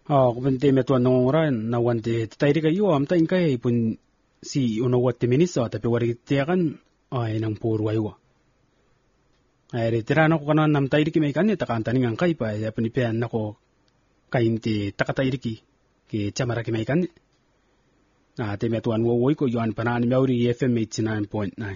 Kubente metua nongoran na wante tairi kayo amta inkai pun si unawat minisa tapi wari tiakan ay nang puro aywa. Ay retirano ko kanan nam tairi ki may kanya takanta ningang kai pa ya punipian nako kainti takatairi ki chamara ki may kanya. Te metuan wowoy ko yuan panan meuri FM 89.9.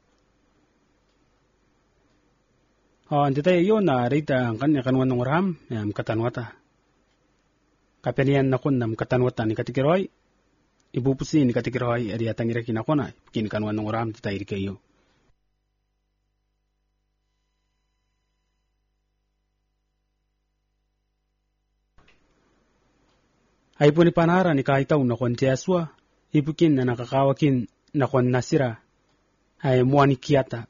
Ante tayo yun na rita ang kanya kanuan ng oram yam katanwata. Kapenian nakon nam katanwata ni katikiroy. Ibupusin ni katikiroy ari atang ira kinakona kin kanuan ng oram tayo kayo. Ay po ni panara ni kahitaw na kon tiyaswa, ipukin na nakakawakin na kon nasira, ay muani kiyata.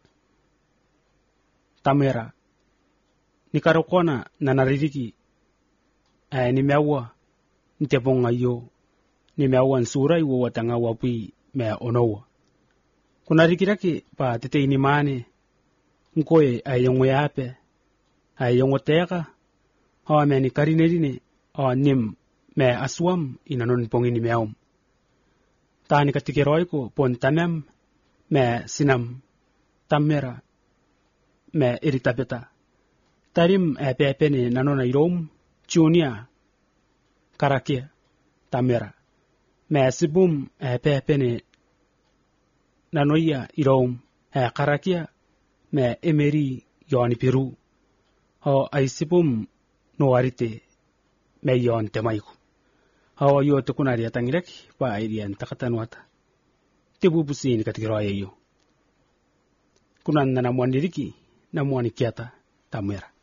Tamera, ni karukona na naririki, ay ni mewa, ni tepong ayo, ni mewa ang suray watanga wapi mea onowa. Kung narikiraki pa titay ni mane, ngkoy ay yung wayape, ay yung wateka, o me ni karinirine, o nim, me aswam inanon pongini meom. Tani katikiroy ko pon tamem me sinam tamera me iritapeta. Tarim pepe ni nanon irom chunia karakia tamera. Me sibum pepe ni nanoia irom karakia me emeri yoni piru. Ho ay sibum no arite me yon temaiko. Hawa yo to kunari atangirek pa irian takatanwata. Tibubusin katikiroy yo. Kunan na namuan diriki namuan ikiata tamera.